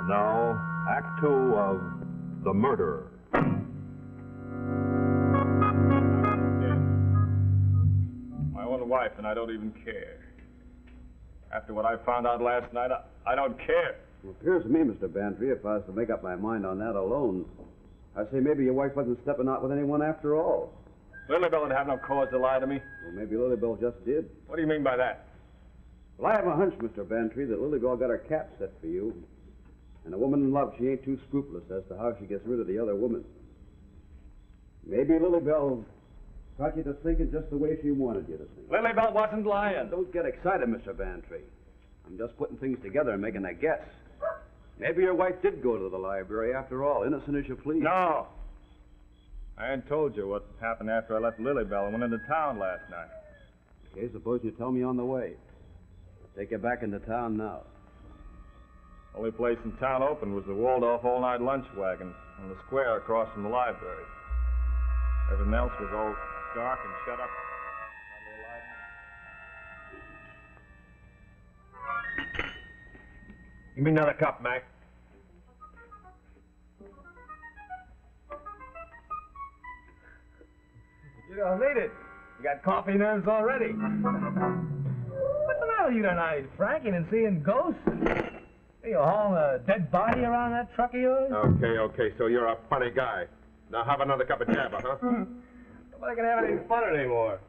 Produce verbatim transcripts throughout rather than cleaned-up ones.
Now, Act Two of The Murderer. My own wife, and I don't even care. After what I found out last night, I, I don't care. Well, it appears to me, Mister Bantry, if I was to make up my mind on that alone, I'd say maybe your wife wasn't stepping out with anyone after all. Lilybell would have no cause to lie to me. Well, maybe Lilybell just did. What do you mean by that? Well, I have a hunch, Mister Bantry, that Lilybell got her cap set for you. And a woman in love, she ain't too scrupulous as to how she gets rid of the other woman. Maybe Lilybell got you to thinking just the way she wanted you to think. Lilybell wasn't lying. Don't get excited, Mister Bantry. I'm just putting things together and making a guess. Maybe your wife did go to the library after all, innocent as you please. No. I ain't told you what happened after I left Lilybell and went into town last night. Okay, suppose you tell me on the way. I'll take you back into town now. Only place in town open was the Waldorf all-night lunch wagon on the square across from the library. Everything else was all dark and shut up. Give me another cup, Mac. You don't need it. You got coffee nerves already. What's the matter with you tonight, Frank? You been seeing ghosts? Are you hauling a dead body around that truck of yours? Okay, okay, so you're a funny guy. Now have another cup of jabba, huh? Nobody can have any fun anymore.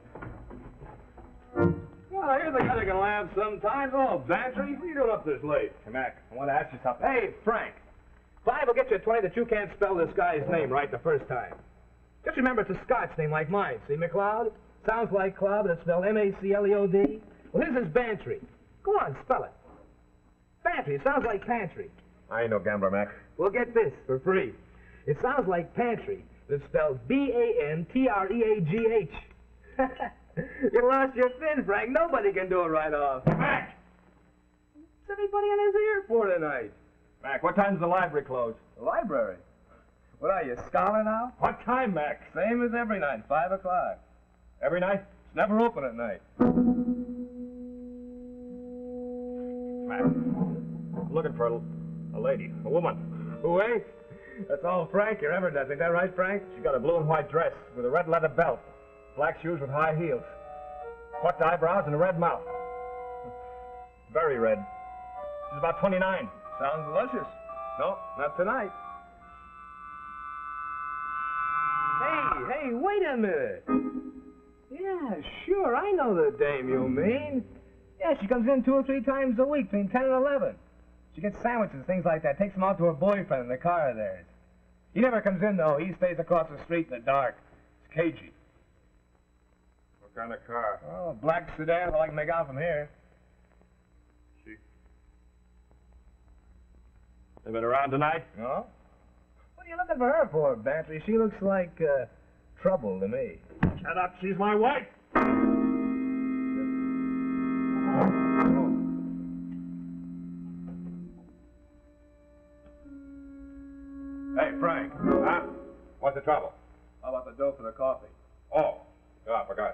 Well, here's a guy that can laugh sometimes. Oh, Bantry, what are you doing up this late? Hey, Mac, I want to ask you something. Hey, Frank. Five will get you twenty that you can't spell this guy's name right the first time. Just remember it's a Scots name like mine. See, McLeod? Sounds like Cloud, but it's spelled M A C L E O D. Well, his is Bantry. Go on, spell it. Bantry. It sounds like pantry. I ain't no gambler, Mac. Well, get this for free. It sounds like pantry, but it's spelled B A N T R E A G H. You lost your fin, Frank. Nobody can do it right off. Mac! What's everybody in his ear for tonight? Mac, what time's the library close? The library. What are you, a scholar now? What time, Mac? Same as every night, five o'clock. Every night? It's never open at night. Mac, I'm looking for a, a lady, a woman. Who ain't? That's all Frank here ever does. Ain't that right, Frank? She's got a blue and white dress with a red leather belt, black shoes with high heels, plucked eyebrows, and a red mouth. Very red. She's about twenty-nine. Sounds delicious. No, not tonight. Hey, hey, wait a minute. Yeah, sure, I know the dame you mean. Yeah, she comes in two or three times a week between ten and eleven. She gets sandwiches, things like that, takes them out to her boyfriend in the car of theirs. He never comes in, though. He stays across the street in the dark. It's cagey. What kind of car? Oh, black sedan, well, I can make out from here. She... They been around tonight? No? What are you looking for her for, Bantry? She looks like, uh, trouble to me. Shut up, she's my wife! Hey, Frank. Huh? What's the trouble? How about the dough for the coffee? Oh. Oh, I forgot.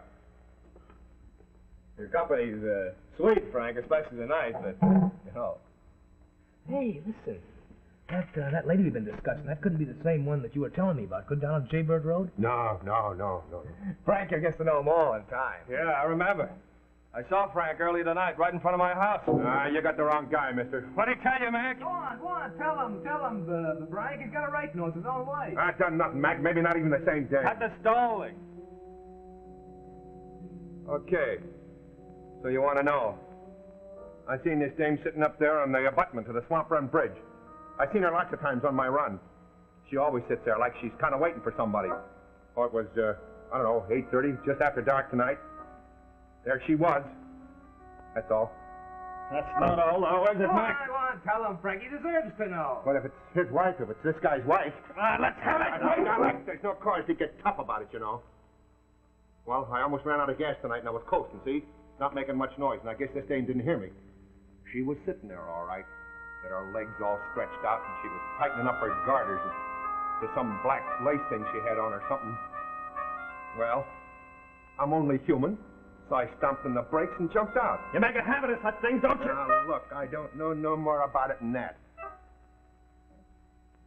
Your company's, uh, sweet, Frank, especially tonight, but, you know. Hey, listen. That, uh, that lady we've been discussing, that couldn't be the same one that you were telling me about, could down on Jaybird Road? No, no, no, no. Frank, you gets to know them all in time. Yeah, I remember. I saw Frank earlier tonight, right in front of my house. Ah, uh, you got the wrong guy, mister. What'd he tell you, Mac? Go on, go on, tell him, tell him, the, the Frank. He's got a right to know it's his own wife. I done nothing, Mac. Maybe not even the same day. At the Stolling. Okay. So you want to know? I seen this dame sitting up there on the abutment of the Swamp Run Bridge. I seen her lots of times on my run. She always sits there like she's kind of waiting for somebody. Oh, it was, uh, I don't know, eight thirty, just after dark tonight. There she was. That's all. That's not all, though, is it, Go Mac? on, go on, tell him, Frank. He deserves to know. But if it's his wife, if it's this guy's wife... Ah, let's have it! Wait, now, wait, there's no cause to get tough about it, you know. Well, I almost ran out of gas tonight, and I was coasting, see? Not making much noise, and I guess this dame didn't hear me. She was sitting there, all right, with her legs all stretched out, and she was tightening up her garters to some black lace thing she had on or something. Well, I'm only human, so I stomped on the brakes and jumped out. You make a habit of such things, don't you? Now, look, I don't know no more about it than that.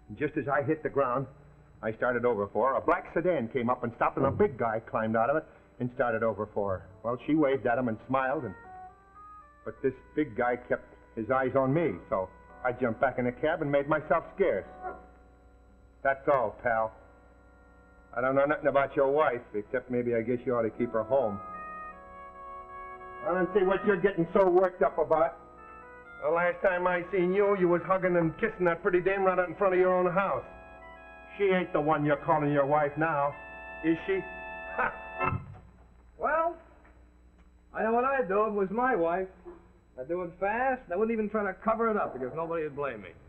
And just as I hit the ground, I started over for her. A black sedan came up and stopped, and a big guy climbed out of it and started over for her. Well, she waved at him and smiled, and but this big guy kept his eyes on me, so I jumped back in the cab and made myself scarce. That's all, pal. I don't know nothing about your wife, except maybe I guess you ought to keep her home. I don't see what you're getting so worked up about. The last time I seen you, you was hugging and kissing that pretty dame right out in front of your own house. She ain't the one you're calling your wife now, is she? Ha! Well, I know what I'd do if it was my wife. I'd do it fast, and I wouldn't even try to cover it up because nobody would blame me.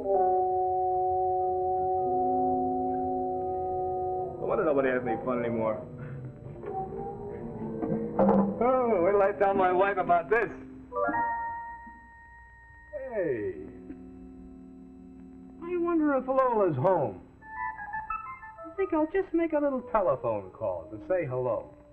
No wonder nobody has any fun anymore. Oh, wait till I tell my wife about this. Hey. I wonder if Lola's home. I think I'll just make a little telephone call to say hello.